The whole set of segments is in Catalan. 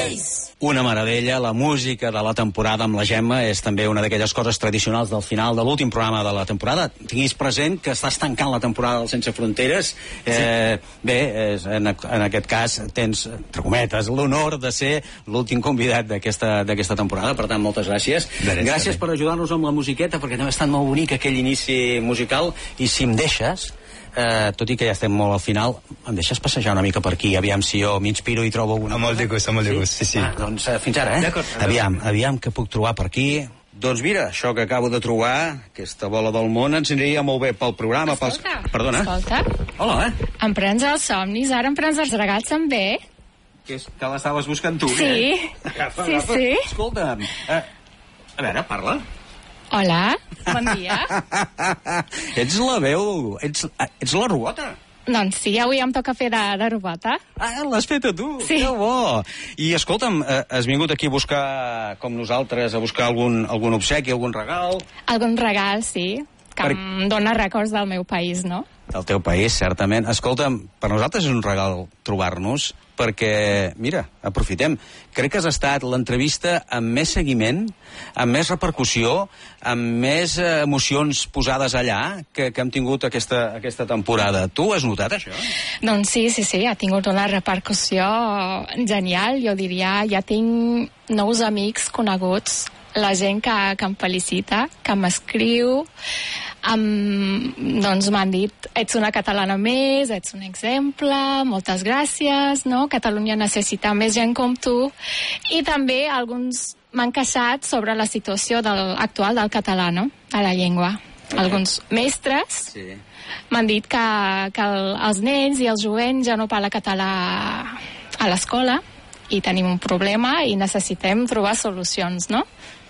Una meravella, la música de la temporada amb la Gemma és també una d'aquelles coses tradicionals del final de l'últim programa de la temporada. Tinguis present que estàs tancant la temporada del Sense Fronteres. Bé, en aquest cas tens, entre cometes, l'honor de ser l'últim convidat d'aquesta temporada. Per tant, moltes gràcies. Gràcies per ajudar-nos amb la musiqueta, perquè també ha estat molt bonic aquell inici musical. I si em deixes, tot i que ja estem molt al final, em deixes passejar una mica per aquí, aviam si jo m'inspiro i trobo alguna cosa. Amb molt de gust, sí. Doncs fins ara, Aviam què puc trobar per aquí. Doncs mira, això que acabo de trobar, aquesta bola del món, ens aniria molt bé pel programa. Perdona. Escolta. Hola. Em prens els somnis, ara em prens els regals també. Que l'estaves buscant tu, sí. Sí. Escolta'm, a veure, parla. Hola, bon dia. Ets la veu, ets la robota. Doncs sí, avui em toca fer de robota. L'has fet a tu? Sí. Que bo. I escolta'm, has vingut aquí a buscar, com nosaltres, a buscar algun obsequi, algun regal? Algun regal, sí, que em dóna records del meu país, no? Del teu país, certament. Escolta'm, per nosaltres és un regal trobar-nos, perquè, mira, aprofitem. Crec que has estat l'entrevista amb més seguiment, amb més repercussió, amb més emocions posades allà que hem tingut aquesta temporada. Tu has notat això? Doncs sí, ha tingut una repercussió genial. Jo diria, ja tinc nous amics coneguts, la gent que em felicita, que m'escriu, doncs m'han dit, ets una catalana més, ets un exemple, moltes gràcies, no? Catalunya necessita més gent com tu. I també alguns m'han queixat sobre la situació actual del català, no? A la llengua. Alguns mestres m'han dit que els nens i els jovents ja no parlen català a l'escola i tenim un problema i necessitem trobar solucions, no?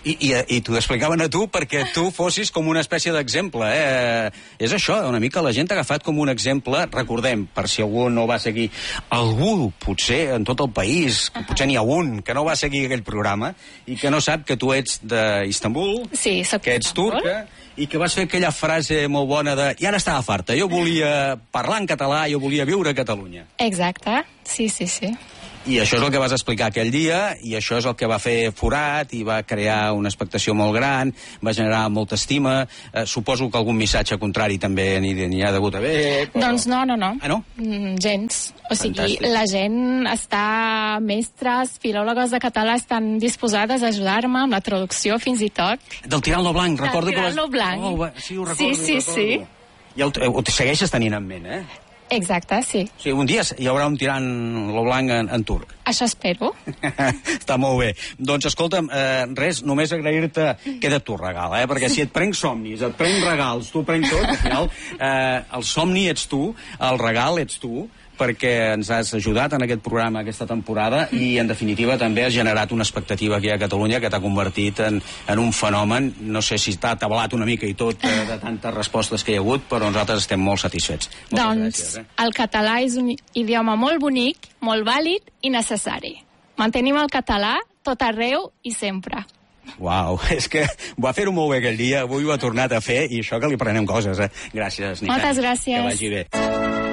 I t'ho explicaven a tu perquè tu fossis com una espècie d'exemple, És això, una mica la gent t'ha agafat com un exemple. Recordem, per si algú no va seguir, algú, potser, en tot el país, potser n'hi ha un que no va seguir aquell programa i que no sap que tu ets d'Istanbul, que ets turca, i que vas fer aquella frase molt bona de i ara estava farta, jo volia parlar en català, jo volia viure a Catalunya. Exacte, sí. I això és el que vas explicar aquell dia, i això és el que va fer forat, i va crear una expectació molt gran, va generar molta estima. Suposo que algun missatge contrari també n'hi ha degut haver. Doncs no. Ah, no? Gens. O sigui, Fantàstic. la gent està... Mestres, filòlogues de català estan disposades a ajudar-me amb la traducció, fins i tot. Del Tirant-lo Blanc, recordo que... Tirant-lo Blanc. Sí, ho recordo. Sí. I ho segueixes tenint en ment, Exacte, sí. O sigui, un dia hi haurà un Tirant-lo Blanc en turc. Això espero. Està molt bé. Doncs escolta'm, res, només agrair-te, queda tu regal, perquè si et prenc somnis, et prenc regals, tu prenc tot, al final el somni ets tu, el regal ets tu, perquè ens has ajudat en aquest programa aquesta temporada i, en definitiva, també has generat una expectativa aquí a Catalunya que t'ha convertit en un fenomen. No sé si t'ha atabalat una mica i tot de tantes respostes que hi ha hagut, però nosaltres estem molt satisfets. Moltes gràcies. El català és un idioma molt bonic, molt vàlid i necessari. Mantenim el català tot arreu i sempre. Uau, és que va fer-ho molt bé aquell dia, avui ho ha tornat a fer i això que li prenem coses, Gràcies, Nicani. Moltes gràcies. Que vagi bé.